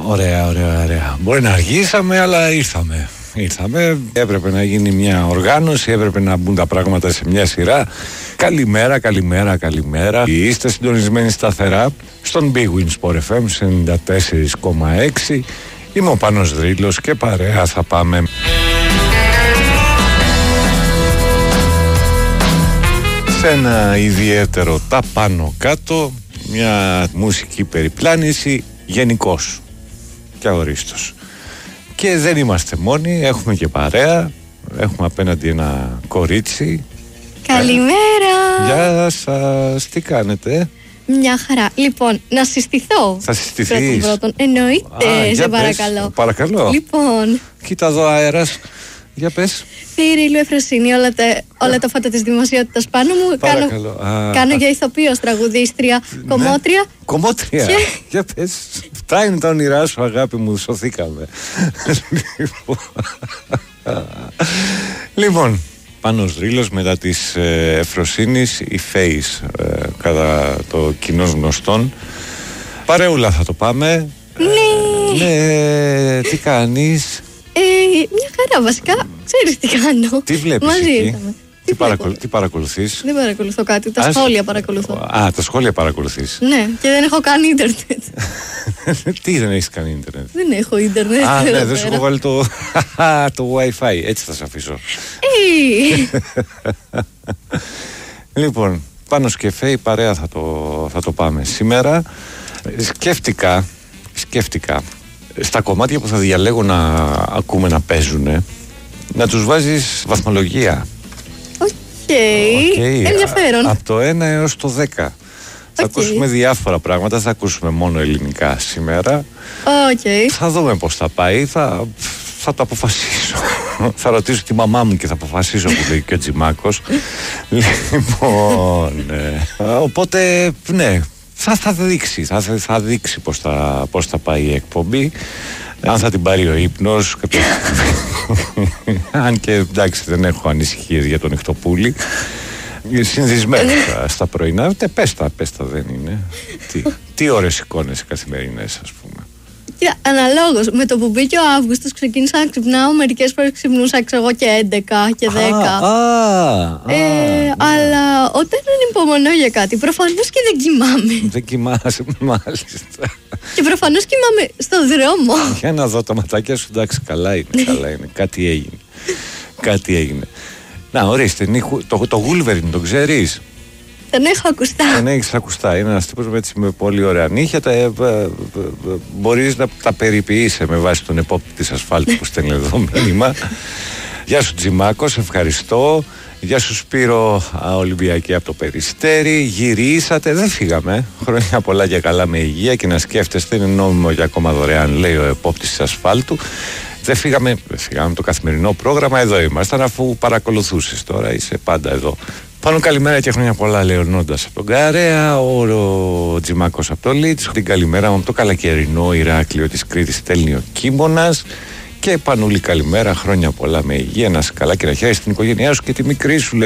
Ωραία. Μπορεί να αργήσαμε, αλλά ήρθαμε. Έπρεπε να γίνει μια οργάνωση, έπρεπε να μπουν τα πράγματα σε μια σειρά. Καλημέρα. Είστε συντονισμένοι σταθερά στον Big Win Sport FM 94,6. Είμαι ο Πάνος Δρύλος και παρέα θα πάμε. Σε ένα ιδιαίτερο τα πάνω κάτω, μια μουσική περιπλάνηση γενικώς και αορίστως. Και δεν είμαστε μόνοι, έχουμε και παρέα. Έχουμε απέναντι ένα κορίτσι. Καλημέρα. Γεια σας, τι κάνετε? Μια χαρά. Λοιπόν, να συστηθώ. Θα συστηθείς? Πρώτον. Εννοείται, σε παρακαλώ. Παρακαλώ. Λοιπόν. Κοίτα εδώ αέρας. Για πες. Θηρήλου Εφροσύνη, όλα τα φώτα της δημοσιότητας πάνω μου. Κάνω για ηθοποιός, τραγουδίστρια, κομμότρια. Κομμότρια. Για πες. Αυτά είναι τα όνειρά σου, αγάπη μου, σωθήκαμε. Λοιπόν, Πάνος Δρύλος, μετά της Εφροσύνης, η Face, κατά το κοινός γνωστόν. Παρεούλα θα το πάμε. Ναι, τι κάνεις? Μια χαρά, βασικά. Ξέρεις τι κάνω? Τι βλέπεις μαζί εκεί? ήρθαμε. Τι παρακολουθείς? Δεν παρακολουθώ κάτι, τα σχόλια παρακολουθώ. Τα σχόλια παρακολουθείς. Ναι, και δεν έχω καν ίντερνετ. Τι δεν έχεις καν ίντερνετ? Δεν έχω ίντερνετ. Ναι, δεν σου έχω βάλει το Wi-Fi, έτσι θα σε αφήσω. Λοιπόν, πάνω σκεφέ, παρέα θα το πάμε σήμερα. Σκέφτηκα στα κομμάτια που θα διαλέγω να ακούμε να παίζουνε, να τους βάζεις βαθμολογία. Ενδιαφέρον. Από το 1 έως το 10. Θα ακούσουμε διάφορα πράγματα, θα ακούσουμε μόνο ελληνικά σήμερα. Θα δούμε πώς θα πάει, θα το αποφασίσω. Θα ρωτήσω τη μαμά μου και θα αποφασίσω, που λέει και ο Τζιμάκος. Λοιπόν, οπότε ναι, θα δείξει πώς θα πάει η εκπομπή. Αν θα την πάρει ο ύπνος. Αν και εντάξει, δεν έχω ανησυχίες για τον Ιχτοπούλη. Συνδυσμένο στα πρωινά. Πες τα δεν είναι? Τι ώρες εικόνες καθημερινές, ας πούμε? Αναλόγως, με το που μπήκε ο Αύγουστος ξεκίνησα να ξυπνάω. Μερικές φορές ξυπνούσα εγώ και 11 και 10. Αλλά όταν ανυπομονώ για κάτι, προφανώς και δεν κοιμάμαι. Δεν κοιμάσαι, μάλιστα. Και προφανώς κοιμάμαι στο δρόμο. Για να δω τα ματάκια σου, εντάξει, καλά είναι. Κάτι έγινε. Να, ορίστε, το Wolverine τον ξέρεις? Τον έχω ακουστά. Τον έχεις ακουστά. Είναι ένας τύπος με πολύ ωραία νύχια. Μπορείς να τα περιποιείσαι με βάση τον επόπτη της ασφάλτου που στέλνει εδώ μήνυμα. Γεια σου Τζιμάκο, σε ευχαριστώ. Γεια σου Σπύρο, Ολυμπιακή από το Περιστέρι. Γυρίσατε, δεν φύγαμε. Χρόνια πολλά και καλά με υγεία και να σκέφτεστε, είναι νόμιμο για ακόμα δωρεάν, λέει ο επόπτης της ασφάλτου. Δεν φύγαμε το καθημερινό πρόγραμμα, εδώ ήμασταν, αφού παρακολουθούσες τώρα, είσαι πάντα εδώ. Πάνω καλημέρα και χρόνια πολλά, λέει ο Νόντας από τον Καρέα, ο Τζιμάκος από το Λίτς. Την καλημέρα μου από το καλακαιρινό Ηράκλειο της Κρήτης στέλνει ο Κίμωνας. Και Πανούλη καλημέρα, χρόνια πολλά με υγεία, να είσαι καλά και να χαίρεσαι την οικογένειά σου και τη μικρή σου, λέει